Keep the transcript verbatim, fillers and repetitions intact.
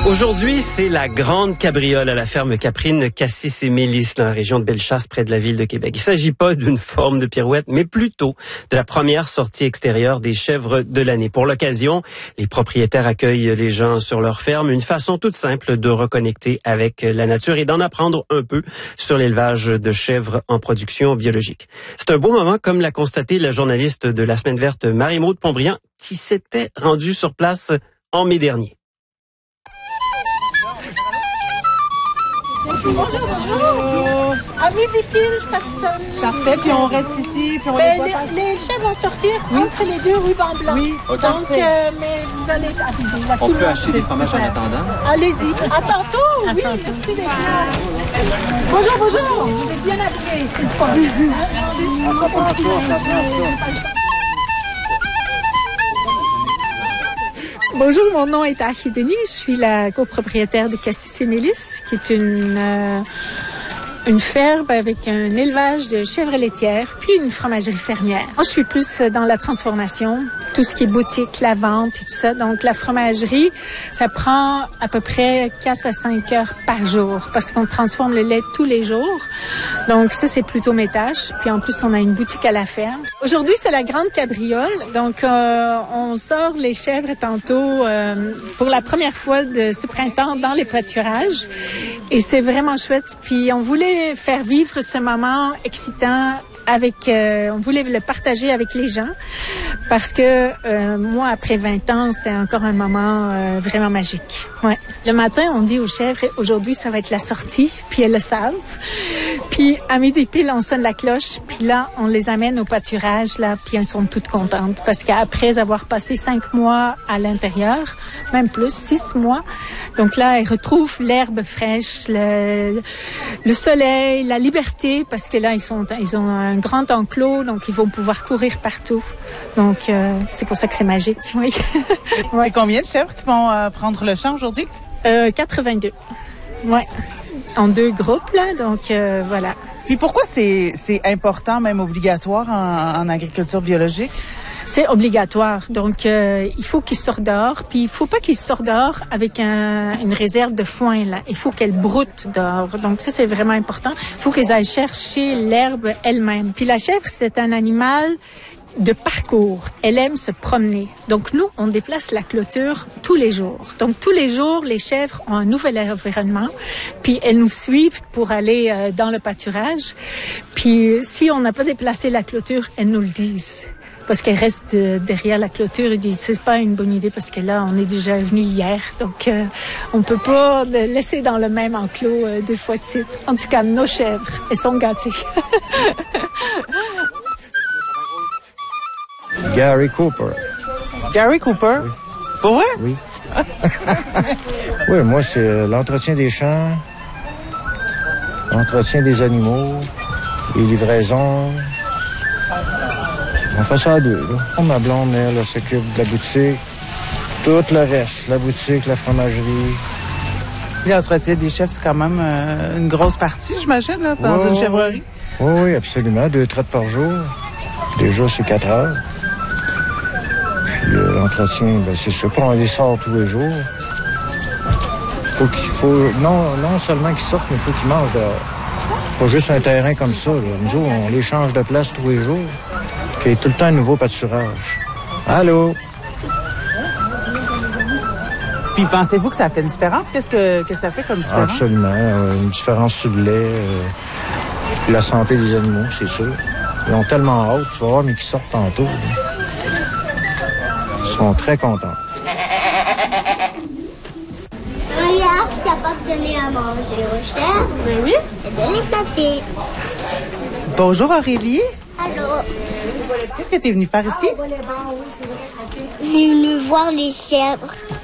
Aujourd'hui, c'est la grande cabriole à la ferme caprine Cassis et Mélis dans la région de Bellechasse, près de la ville de Québec. Il ne s'agit pas d'une forme de pirouette, mais plutôt de la première sortie extérieure des chèvres de l'année. Pour l'occasion, les propriétaires accueillent les gens sur leur ferme, une façon toute simple de reconnecter avec la nature et d'en apprendre un peu sur l'élevage de chèvres en production biologique. C'est un beau moment, comme l'a constaté la journaliste de la Semaine verte Marie-Maude Pontbriand, qui s'était rendue sur place en mai dernier. Bonjour, bonjour. À midi pile, ça sonne. Parfait, puis on reste ici, puis on ben, les voit les, passer. les chèvres vont sortir oui. entre les deux rubans blancs. Oui, okay. Donc, euh, mais vous allez aviser. La on peut acheter des fromages en attendant. Allez-y. À tantôt. À oui, tantôt. Merci d'être là. Bonjour, bonjour. Vous êtes bien habillés, c'est le fun. Merci. Ça prend ça, ça prend ça. Bonjour, mon nom est Archie Denis. Je suis la copropriétaire de Cassis et Mélis, qui est une, euh, une ferme avec un élevage de chèvres laitières, puis une fromagerie fermière. Moi, je suis plus dans la transformation, tout ce qui est boutique, la vente et tout ça. Donc, la fromagerie, ça prend à peu près quatre à cinq heures par jour parce qu'on transforme le lait tous les jours. Donc, ça, c'est plutôt mes tâches. Puis, en plus, on a une boutique à la ferme. Aujourd'hui, c'est la grande cabriole. Donc, euh, on sort les chèvres tantôt euh, pour la première fois de ce printemps dans les pâturages. Et c'est vraiment chouette. Puis, on voulait faire vivre ce moment excitant avec, euh, on voulait le partager avec les gens parce que euh, moi, après vingt ans, c'est encore un moment euh, vraiment magique. Ouais. Le matin, on dit aux chèvres, aujourd'hui, ça va être la sortie, puis elles le savent. Puis à midi pile, on sonne la cloche, puis là, on les amène au pâturage, là, puis elles sont toutes contentes parce qu'après avoir passé cinq mois à l'intérieur, même plus, six mois, donc là, elles retrouvent l'herbe fraîche, le, le soleil, la liberté, parce que là, ils sont, ils ont un grand enclos, donc ils vont pouvoir courir partout. Donc, euh, c'est pour ça que c'est magique, oui. Ouais. C'est combien de chèvres qui vont euh, prendre le champ aujourd'hui? Euh, quatre-vingt-deux. Ouais. En deux groupes, là, donc euh, voilà. Puis pourquoi c'est, c'est important, même obligatoire en, en agriculture biologique? C'est obligatoire. Donc, euh, il faut qu'ils sortent dehors. Puis, il faut pas qu'ils sortent dehors avec un, une réserve de foin, là. Il faut qu'elles broutent dehors. Donc, ça, c'est vraiment important. Il faut qu'elles aillent chercher l'herbe elles-mêmes. Puis, la chèvre, c'est un animal de parcours. Elle aime se promener. Donc, nous, on déplace la clôture tous les jours. Donc, tous les jours, les chèvres ont un nouvel environnement. Puis, elles nous suivent pour aller euh, dans le pâturage. Puis, si on n'a pas déplacé la clôture, elles nous le disent. Parce qu'elle reste de, derrière la clôture et dit c'est pas une bonne idée parce que là on est déjà venu hier, donc euh, on peut pas le laisser dans le même enclos euh, deux fois de suite. En tout cas, nos chèvres, elles sont gâtées. Gary Cooper. Gary Cooper? Oui. Pour vrai? Oui. Oui, moi c'est l'entretien des champs, l'entretien des animaux, les livraisons. On fait ça à deux, là. Ma blonde, elle, elle s'occupe de la boutique. Tout le reste, la boutique, la fromagerie. L'entretien des chèvres, c'est quand même euh, une grosse partie, j'imagine, là, dans oui, une chèvrerie. Oui, oui, absolument. Deux traites par jour. Déjà, c'est quatre heures. Puis euh, l'entretien, ben, c'est ça. On les sort tous les jours. Faut qu'il faut... Non, non seulement qu'ils sortent, mais il faut qu'ils mangent dehors. Pas juste un terrain comme ça, là. Nous autres, on les change de place tous les jours. Puis tout le temps un nouveau pâturage. Allô? Puis pensez-vous que ça fait une différence? Qu'est-ce que, que ça fait comme différence? Absolument. Euh, une différence sur le lait, euh, la santé des animaux, c'est sûr. Ils ont tellement hâte, tu vas voir, mais qu'ils sortent tantôt. Là. Ils sont très contents. Regarde, je suis capable de donner à manger aux chèvres. Oui, oui. Et de les tâter. Bonjour Aurélie. Allô? Qu'est-ce que tu es venue faire ici? Je suis venue voir les chèvres.